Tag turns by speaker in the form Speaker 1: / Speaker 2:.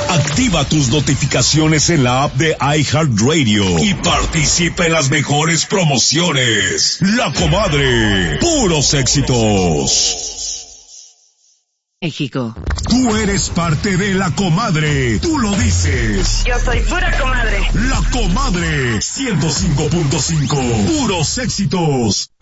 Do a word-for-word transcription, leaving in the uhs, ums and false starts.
Speaker 1: Activa tus notificaciones en la app de iHeartRadio y participa en las mejores promociones. La Comadre, puros éxitos.
Speaker 2: México.
Speaker 1: Tú eres parte de La Comadre, tú lo dices.
Speaker 3: Yo soy pura comadre.
Speaker 1: La Comadre, ciento cinco punto cinco, puros éxitos.